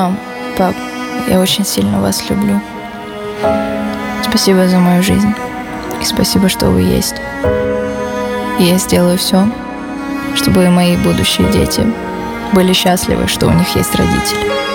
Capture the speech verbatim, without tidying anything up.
Мам, пап, я очень сильно вас люблю. Спасибо за мою жизнь. И спасибо, что вы есть. И я сделаю все, чтобы и мои будущие дети были счастливы, что у них есть родители.